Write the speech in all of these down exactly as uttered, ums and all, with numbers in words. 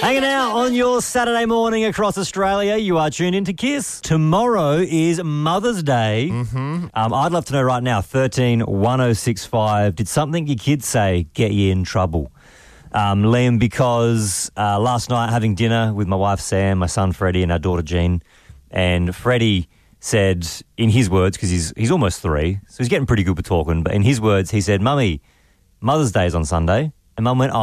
Hanging out on your Saturday morning across Australia, you are tuned into Kiss. Tomorrow is Mother's Day. Mm-hmm. Um, I'd love to know right now, thirteen one oh six five, did something your kids say get you in trouble? Um, Liam, because uh, last night having dinner with my wife Sam, my son Freddie and our daughter Jean, and Freddie said, in his words, because he's, he's almost three, so he's getting pretty good with talking, but in his words he said, Mummy, Mother's Day is on Sunday. And Mum went,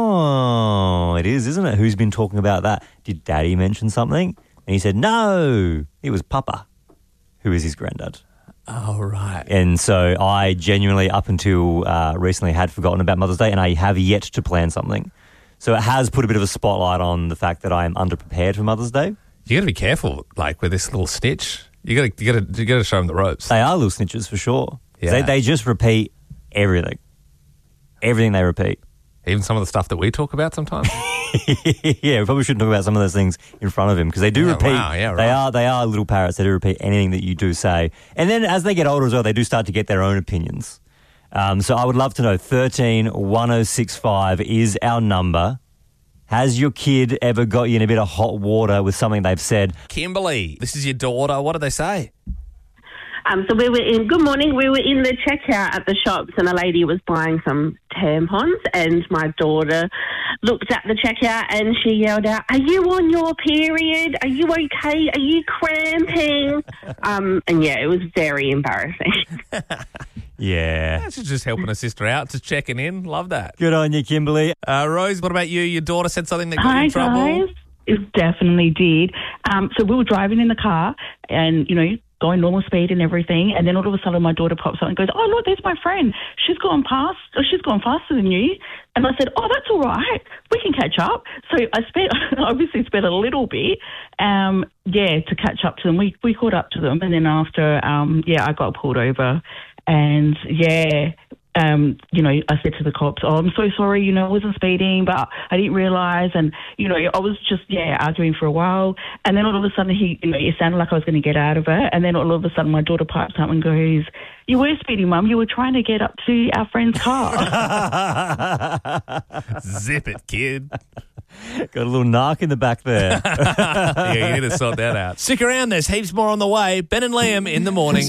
oh, it is, isn't it? Who's been talking about that? Did Daddy mention something? And he said, no, it was Papa, who is his granddad. Oh, right. And so I genuinely, up until uh, recently, had forgotten about Mother's Day, and I have yet to plan something. So it has put a bit of a spotlight on the fact that I am underprepared for Mother's Day. You got to be careful, like with this little snitch. You got to, you got to, you got to show them the ropes. They are little snitches for sure. Yeah. They, they just repeat everything. Everything they repeat. Even some of the stuff that we talk about sometimes. Yeah, we probably shouldn't talk about some of those things in front of him because they do Yeah, repeat. wow, yeah, right. They are they are little parrots. They do repeat anything that you do say. And then as they get older as well, they do start to get their own opinions. Um, so I would love to know, thirteen one oh six five is our number. Has your kid ever got you in a bit of hot water with something they've said? Kimberly, this is your daughter. What did they say? Um, so we were in, good morning, we were in the checkout at the shops and a lady was buying some tampons and my daughter looked at the checkout and she yelled out, are you on your period? Are you okay? Are you cramping? um, and yeah, it was very embarrassing. Yeah. That's just helping a sister out, just checking in. Love that. Good on you, Kimberly. Uh, Rose, what about you? Your daughter said something that got you Hi, in trouble? guys. It definitely did. Um, so we were driving in the car and, you know, going normal speed and everything, and then all of a sudden my daughter pops up and goes, oh, look, there's my friend. She's gone past, or she's gone faster than you. And I said, oh, that's all right. We can catch up. So I spent, obviously spent a little bit, um, yeah, to catch up to them. We we caught up to them, and then after, um, yeah, I got pulled over. And, yeah, um, you know, I said to the cops, oh, I'm so sorry, you know, I wasn't speeding, but I didn't realise. And, you know, I was just, yeah, arguing for a while. And then all of a sudden, he, you know, it sounded like I was going to get out of it. And then all of a sudden, my daughter pipes up and goes, you were speeding, Mum. You were trying to get up to our friend's car. Zip it, kid. Got a little narc in the back there. Yeah, you need to sort that out. Stick around. There's heaps more on the way. Ben and Liam in the morning.